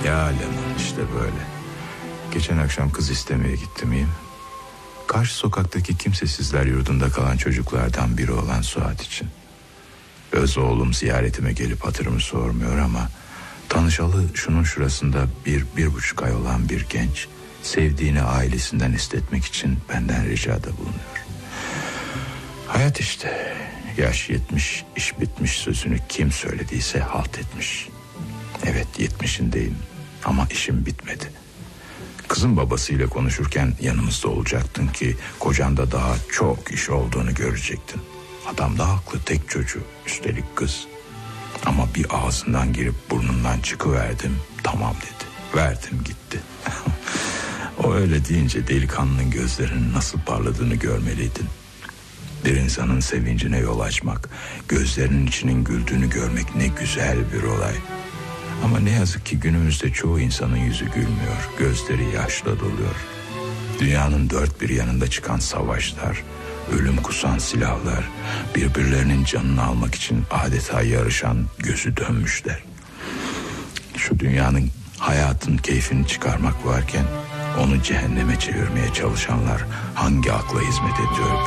Ya Leman, işte böyle. Geçen akşam kız istemeye gittim iyiyim. Karşı sokaktaki kimsesizler yurdunda kalan çocuklardan biri olan Suat için. Öz oğlum ziyaretime gelip hatırımı sormuyor ama tanışalı şunun şurasında 1,5 ay olan bir genç sevdiğini ailesinden istetmek için benden ricada bulunuyor. Hayat işte. Yaş 70, iş bitmiş sözünü kim söylediyse halt etmiş. Evet, 70'indeyim ama işim bitmedi. Kızın babasıyla konuşurken yanımızda olacaktın ki kocanda daha çok iş olduğunu görecektin. Adam da haklı, tek çocuğu, üstelik kız. Ama bir ağzından girip burnundan çıkıverdim, tamam dedi. Verdim gitti. O öyle deyince delikanlının gözlerinin nasıl parladığını görmeliydin. Bir insanın sevincine yol açmak, gözlerinin içinin güldüğünü görmek ne güzel bir olay. Ama ne yazık ki günümüzde çoğu insanın yüzü gülmüyor, gözleri yaşla doluyor. Dünyanın dört bir yanında çıkan savaşlar, ölüm kusan silahlar, birbirlerinin canını almak için adeta yarışan, gözü dönmüşler. Şu dünyanın, hayatın keyfini çıkarmak varken onu cehenneme çevirmeye çalışanlar hangi akla hizmet ediyor